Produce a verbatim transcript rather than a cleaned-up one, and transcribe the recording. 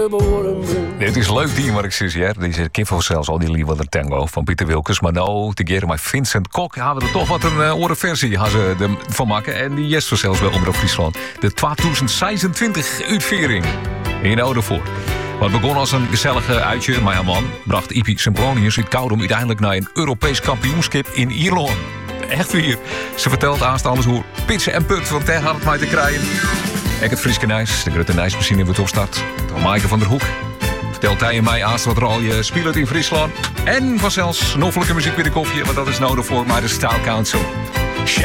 Dit is leuk die, maar ik zeg ja, deze kiffel zelfs al die lieve de tango van Pieter Wilkes. Maar nou, together met Vincent Kok hebben we er toch wat een uh, oren versie ze de, van maken. En die yes zelfs bij Omroep Friesland. De tweeduizend zesentwintig uitviering. In oude voor. Wat begon als een gezellige uitje, maar ja man, bracht Ipi Sempronius uit Koudum uiteindelijk naar een Europees kampioenschap in Ierland. Echt weer. Ze vertelt aanstaande hoe pitsen en put, want daar had het mij te krijgen. Ik het Frieske Nijs, de grote Nijsmachine wordt opstart. Door Maaike van der Hoek. Vertelt hij en mij aanstaande wat er al je speelt in Friesland. En vanzelfs noffelijke muziek bij de koffie, want dat is nodig voor maar de Style Council.